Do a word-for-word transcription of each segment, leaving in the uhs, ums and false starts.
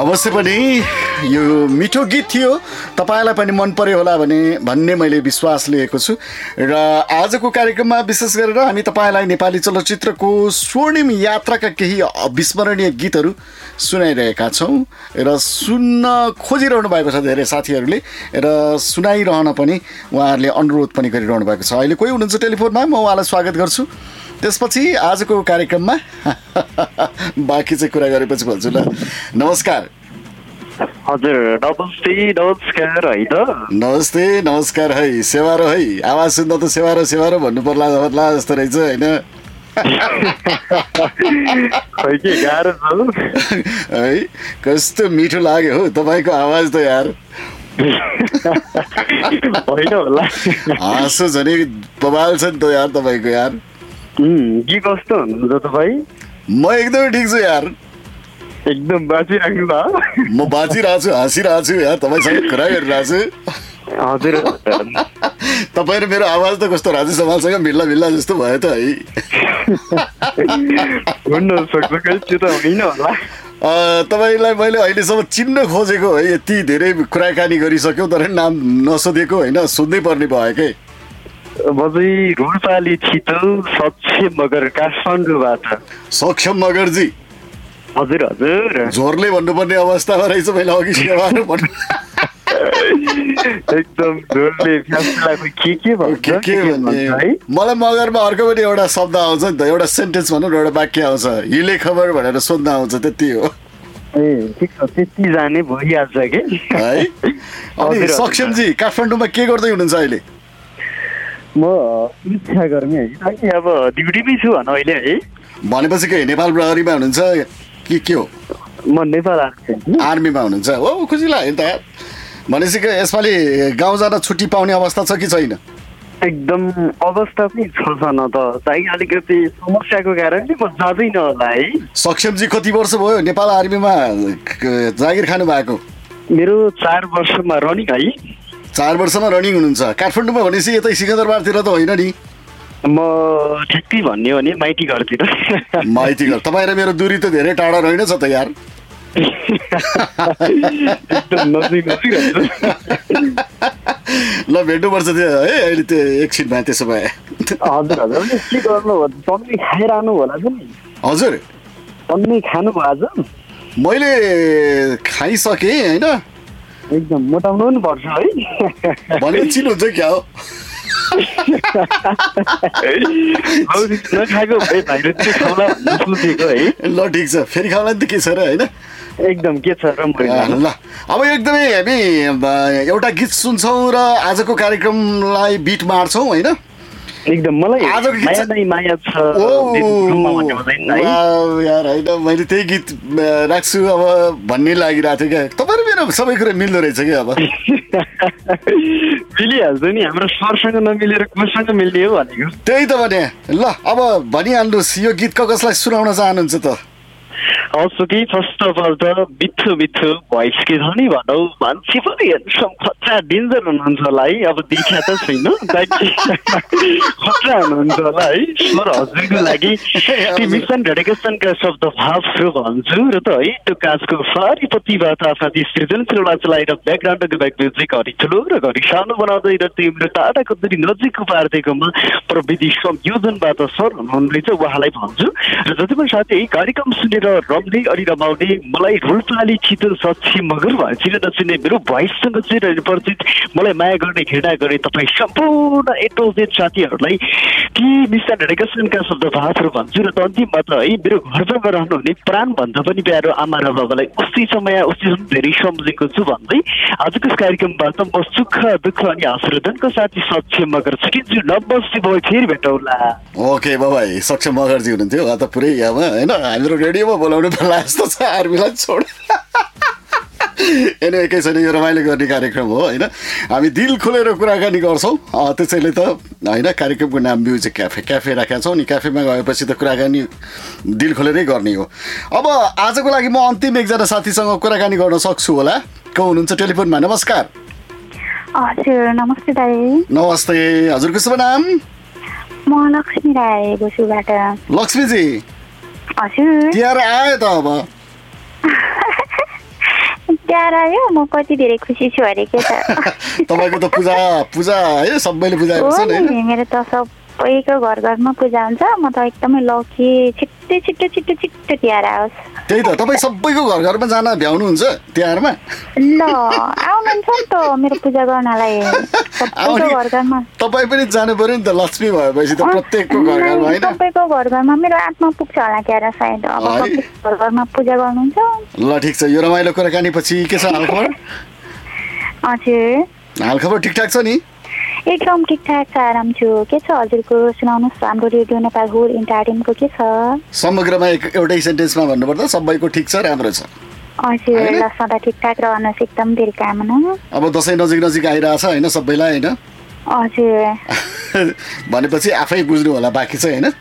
अवश्य पनि यो मिठो गीत थियो, तपाईँलाई पनि मन पर्यो होला भने भन्ने मैले विश्वास लिएको छु। र आजको कार्यक्रममा विशेष गरेर हामी तपाईँलाई नेपाली चलचित्रको स्वर्णिम यात्राका केही अविस्मरणीय गीतहरू सुनाइरहेका छौँ र सुन्न खोजिरहनु भएको छ धेरै साथीहरूले र सुनाइरहन पनि उहाँहरूले अनुरोध पनि गरिरहनु भएको छ। अहिले कोही हुनुहुन्छ टेलिफोनमा, म उहाँलाई स्वागत गर्छु। त्यसपछि आजको कार्यक्रममा बाँकी चाहिँ कुरा गरेपछि भन्छु ल। नमस्कार। हजुर नमस्ते नमस्कार है त। नमस्ते नमस्कार है, सेवारो है। आवाज सुन्दा त सेवारो सेवारो भन्नु पर्ला पर्ला जस्तो रहेछ होइन? खै के गाह्रो छ है, कस्तो मिठो लाग्यो हो तपाईँको आवाज त यार। होइन होला, हाँसो झन् बवाल छ नि त यार तपाईँको यार। के कस्तो हुनुहुन्छ तपाईँ? म एकदमै ठिक छु यार, एकदम बाँचिराख्नु भयो। म बाँचिरहेको छु, हाँसिरहेको छु यार, तपाईँसँग कुरा गरिरहेको छु। हजुर तपाईँ र मेरो आवाज त कस्तो राजेश समालसँग मिल्ला मिल्ला जस्तो भयो त है। हुन सक्छ, त्यो त होइन होला। तपाईँलाई मैले अहिलेसम्म चिन्न खोजेको है, यति धेरै कुराकानी गरिसक्यौँ तर नाम नसोधेको होइन, सोध्नै पर्ने भयो के। बजै रोडपाली छिटो सक्षम मगर काठमाडौँबाट। सक्षम मगरजी? हजुर हजुर, जोरले भन्नुपर्ने अवस्थामा रहेछ। मैले अघि सेवाहरू भन्नु एकदम जोरले के के भन्छ के भन्ने। मलाई मगरमा अर्को पनि एउटा शब्द आउँछ नि त, एउटा सेन्टेन्स भनौँ न, एउटा वाक्य आउँछ, हिले खबर भनेर सोध्न आउँछ, त्यति हो। ए ठिक छ, त्यति जाने भइहाल्छ कि है। अनि सक्षमजी काठमाडौँमा के गर्दै हुनुहुन्छ अहिले? म सुरक्षा कर्मी है, अब ड्युटीमै छु भन अहिले है। भनेपछि के नेपाल प्रहरीमा हुनुहुन्छ कि के हो? म नेपाल आर्मी आर्मीमा हुनुहुन्छ हो, खुसी लाग्यो नि त यार। भनेपछि के यसपालि गाउँ जान छुट्टी पाउने अवस्था छ कि छैन? एकदम अवस्था पनि छ न त, चाहिँ अलिकति समस्याको कारणले म जाँदैन होला है। सक्षमजी कति वर्ष भयो नेपाल आर्मीमा जागिर खानु भएको? मेरो चार वर्षमा रनिङ है। चार वर्षमा रनिङ हुनुहुन्छ काठमाडौँमा, भनेपछि यतै सिकन्दरबारतिर त होइन नि? म ठ्याक्कै भन्ने हो भने माइती घरतिर। माइती घर? तपाईँ र मेरो दूरी त धेरै टाढा रहेनछ त यार। ल भेट्नुपर्छ त्यो है अहिले, त्यो एकछिनमा त्यसो भए। हजुर हजुर, के गर्नु हो, पन्नी खाइरहनु होला नि? हजुर पन्नी खानु भयो आज? मैले खाइसकेँ होइन। एकदम मोटाउनु पनि पर्छ है भने चिन्नुहुन्छ क्या हो? नखाएको भए बाहिरतिर खाउला भन्ने सोचेको है। ल ठिक छ, फेरि खाउला नि त, के छ र होइन? एकदम के छ र। ल अब एकदमै हामी एउटा गीत सुन्छौँ र आजको कार्यक्रमलाई बिट मार्छौँ होइन? एकदम मलाई माया नै माया छ यार होइन, मैले त्यही गीत राख्छु अब भन्ने लागिरहेको थियो क्या। तपाईँ र मेरो सबै कुरा मिल्दो रहेछ क्या। अब मिलिहाल्छ नि, हाम्रो स्वरसँग नमिलेर कोसँग मिल्ने हो भनेको त्यही त भने। ल अब भनिहाल्नुहोस्, यो गीत कसलाई सुनाउन चाहनुहुन्छ त? हजुर, फर्स्ट अफ अल त मिठो मिठो भोइस के छ नि भनौँ, मान्छे पनि हेर्छौँ खतरा डेन्जर हुनुहुन्छ होला है। अब देखा त छैन, खतरा हुनुहुन्छ होला है। स्वर हजुरको लागि ती मिसन डेडिकेसनका शब्द भावहरू भन्छु र त है, त्यो काजको फारीपट्टिबाट आफ्ना ती सृजनशीलता चलाएर ब्याकग्राउन्डको ब्याक म्युजिक घरि ठुलो र घरि सानो बनाउँदै र तिम्रो टाढाको दुरी नजिकको पारिदिएकोमा प्रविधि संयोजनबाट सर हुनुहुँदैछ उहाँलाई भन्छु। र जति पनि साथी है कार्यक्रम सुनेर रम्दै अनि रमाउने, मलाई रोल्पाली छिटो सक्षी मगर भए चिने नचिने मेरो भोइससँग चाहिँ परिचित, मलाई माया गर्ने घृणा गर्ने तपाईँ सम्पूर्ण एटोजेट साथीहरूलाई ती मिस्टर डेडिकेसनका शब्द भावहरू भन्छु। र त अन्तिममा त है, मेरो घरमा रहनुहुने प्राणभन्दा पनि प्यारो आमा र बाबालाई उसी समय उसी धेरै सम्झेको छु भन्दै आजको कार्यक्रमबाट म सुख दुःख अनि आशीर्वादको साथी सक्षम मगर छुटिन्छु। नमस्ते भाइ, फेरि भेटौँला। ओके बाबाई, सक्षम मगरजी हुनुहुन्थ्यो त पुरै यहाँमा होइन, हाम्रो रेडियोमा बोलाउनु पर्ला जस्तो छ, आर्मीलाई छोड। एनी एकै छैन, यो रमाइलो गर्ने कार्यक्रम हो होइन, हामी दिल खोलेर कुराकानी गर्छौँ। त्यसैले त होइन, कार्यक्रमको नाम म्युजिक क्याफे क्याफे राखेका छौँ नि, क्याफेमा गएपछि त कुराकानी दिल खोलेरै गर्ने हो। अब आजको लागि म अन्तिम एकजना साथीसँग कुराकानी गर्न सक्छु होला? को हुनुहुन्छ टेलिफोनमा? नमस्कार। हजुर नमस्ते दाइ। नमस्ते, हजुरको शुभ नाम? म लक्ष्मी राई बोसुबाट। लक्ष्मीजी? हजुर। तिहार आयो त अब। प्यार आयो म कति धेरै खुसी छु अरे के त तपाईँको त पूजा पूजा है सबैले पूजा हो गर्छन् हैन नि, मेरो त सबैको घर घरमा पूजा हुन्छ। म त एकदमै लकी, छिट्टै छिट्टो छिट्टो छिट्टो तिहार आओस्। त्यही त तपाईँ सबैको घर घरमा जान भ्याउनुहुन्छ तिहारमा? ल आउनुहुन्छ नि त मेरो पूजा गर्नलाई सबैको घर घरमा। तपाईँ पनि जानु पर्यो नि त, लक्ष्मी भएपछि त प्रत्येकको घर घरमा होइन? सबैको घर घरमा मेरो आत्मा पुग्छ होला क्यारा सायद। अब सबैको घर घरमा पूजा गर्नुहुन्छ। ल ठिक छ, यो रमाइलो कुराकानी पछि के छ हालखबर? हजुर हालखबर ठिकठाक छ नि? एकदम ठिकठाक छ, आराम छु। के छ हजुरको? सुनाउनुहोस्, हाम्रो रेडियो नेपाल होल इन्टरटेनमेन्टको के छ? समग्रमा एक एउटै सेन्टेन्समा भन्नुपर्दा सबैको ठिक छ, राम्रो छ। हजुर ल सदा ठिकठाक रहनुहोस्, एकदम धेरै कामना। अब दसैँ नजिक नजिक आइरहेछ होइन सबैलाई होइन? हजुर भनेपछि आफै बुझ्नु होला, बाँकी छ होइन?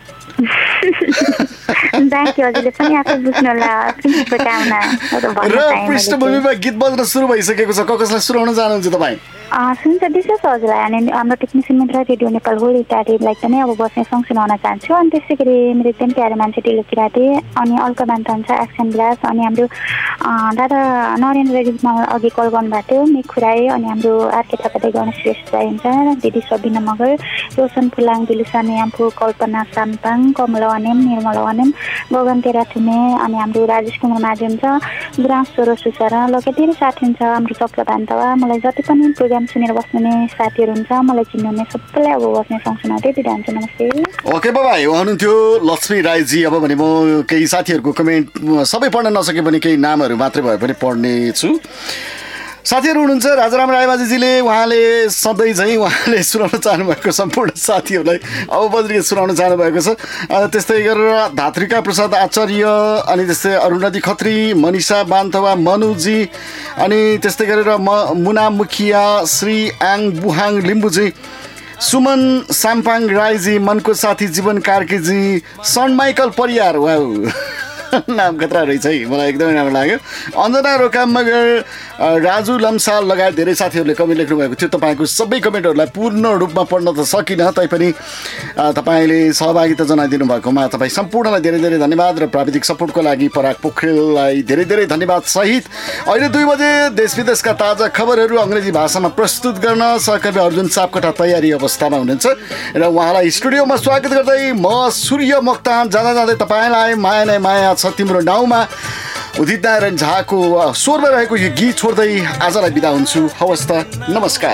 बाँकी हजुरले पनि आफै बुझ्नु होला शुभकामना। र पृष्ठभूमिमा गीत बज्न सुरु भइसकेको छ, कसलाई सुनाउन चाहनुहुन्छ तपाईँ? सुन्छ विशेष हजुरलाई अनि हाम्रो टेक्निसियन मित्र रेडियो नेपाल होल इत्यादिलाई पनि अब बस्ने सङ्ग सुनाउन चाहन्छु। अनि त्यसै गरी मेरो एकदम प्यारो मान्छे टिलो किराँती अनि अल्का बान्त छ एक्सन ब्लास अनि हाम्रो दादा नरेन्द्र रेडियोमा अघि कल गर्नुभएको थियो मेघ खुराई अनि हाम्रो आरके थापादै गणेश श्रेष्ठ दाई हुन्छ, दिदी सबिना मगर, रोशन फुलाङ, दिलुसा याम्फू, कल्पना साम्पाङ, कमला अनेम, निर्मला अनेम, गगन तेरा थुमे अनि हाम्रो राजेश कुमार माझी हुन्छ, गुराँस सोरो सुसरा लगायत धेरै साथी हुन्छ। हाम्रो चक्र बान्तवा मलाई जति पनि प्रोग्राम सुनेर बस्ने साथीहरू हुन्छ, मलाई चिन्नुहुने सबैलाई अब बस्ने सँग सुनाउँदै दिँदा हुन्छ। नमस्ते। ओके बाबाई, हुनुहुन्थ्यो लक्ष्मी राईजी। अब भने म केही साथीहरूको कमेन्ट सबै पढ्न नसके पनि केही नामहरू मात्रै भए पनि पढ्नेछु। साथीहरू हुनुहुन्छ राजाराम रायबाजीजीले, उहाँले सधैँ चाहिँ उहाँले सुनाउन चाहनुभएको सम्पूर्ण साथीहरूलाई अब बज्री सुनाउन चाहनुभएको छ। त्यस्तै गरेर धात्रिका प्रसाद आचार्य अनि त्यस्तै अरुणदी खत्री, मनिषा बान्थवा, मनुजी अनि त्यस्तै गरेर म मुना मुखिया, श्री आङ बुहाङ लिम्बुजी, सुमन साम्पाङ राईजी, मनको साथी जीवन कार्कीजी, सन माइकल परियार, वाउ नाम खतरा रहेछ है, मलाई एकदमै राम्रो लाग्यो। अञ्जना रोकाम मगर, राजु लम्साल लगायत धेरै साथीहरूले कमेन्ट लेख्नु भएको थियो। तपाईँको सबै कमेन्टहरूलाई पूर्ण रूपमा पढ्न त सकिनँ, तैपनि तपाईँले सहभागिता जनाइदिनु भएकोमा तपाईँ सम्पूर्णलाई धेरै धेरै धन्यवाद र प्राविधिक सपोर्टको लागि पराग पोखरेललाई धेरै धेरै धन्यवाद सहित अहिले दुई बजे देश विदेशका ताजा खबरहरू अङ्ग्रेजी भाषामा प्रस्तुत गर्न सहकर्मी अर्जुन सापकोटा तयारी अवस्थामा हुनुहुन्छ र उहाँलाई स्टुडियोमा स्वागत गर्दै म सूर्य मोक्तान जाँदा जाँदै तपाईँलाई माया नै माया छ तिम्रो नाउँमा उदित नारायण झाको स्वरमा रहेको यो गीत छोड्दै आजलाई बिदा हुन्छु। हवस् त, नमस्कार।